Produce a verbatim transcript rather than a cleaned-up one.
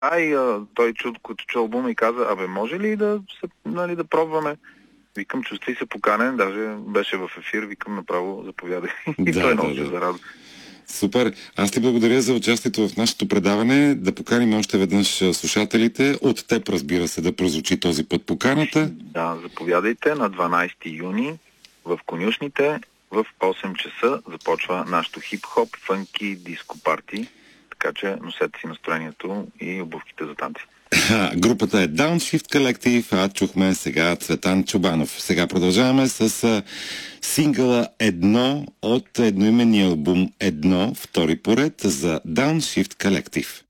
Ай, а, той чу, като чу албума и каза, абе, може ли да, се, нали, да пробваме? Викам, чувствай се поканен, даже беше в ефир, викам направо, заповядай. И Да, той да, много се да. зарадва. Супер. Аз ти благодаря за участието в нашето предаване. Да поканим още веднъж слушателите. От теб, разбира се, да прозвучи този път поканата. Да, заповядайте на дванайсети юни в Конюшните в осем часа започва нашото хип-хоп, фънки, диско парти. Така че носете си настроението и обувките за танци. Групата е Downshift Collective, а чухме сега Цветан Чобанов. Сега продължаваме с а, сингъла Едно от едноименния албум Едно, втори поред за Downshift Collective.